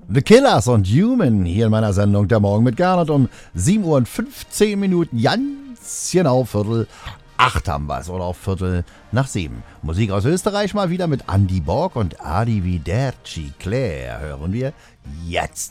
The Killers und Human hier in meiner Sendung Der Morgen mit Gernot um 7 Uhr und 15 Minuten, ganz genau 7:45 haben wir es, oder auf 6:45. Musik aus Österreich mal wieder mit Andy Borg und Arrivederci Claire hören wir jetzt.